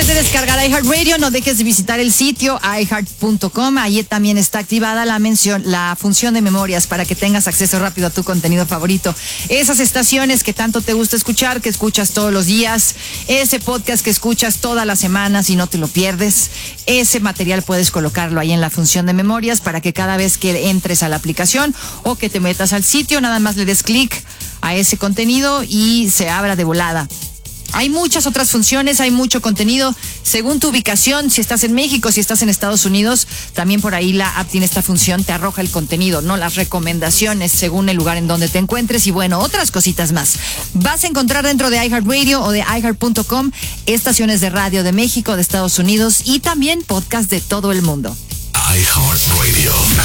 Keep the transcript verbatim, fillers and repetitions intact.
dejes de descargar iHeartRadio, no dejes de visitar el sitio i heart punto com. Ahí también está activada la mención, la función de memorias para que tengas acceso rápido a tu contenido favorito. Esas estaciones que tanto te gusta escuchar, que escuchas todos los días, ese podcast que escuchas todas las semanas y no te lo pierdes, ese material puedes colocarlo ahí en la función de memorias para que cada vez que entres a la aplicación o que te metas al sitio, nada más le des clic a ese contenido y se abra de volada. Hay muchas otras funciones, hay mucho contenido según tu ubicación. Si estás en México, si estás en Estados Unidos, también por ahí la app tiene esta función, te arroja el contenido, no las recomendaciones según el lugar en donde te encuentres y bueno, otras cositas más. Vas a encontrar dentro de iHeartRadio o de i heart punto com estaciones de radio de México, de Estados Unidos y también podcast de todo el mundo. iHeartRadio.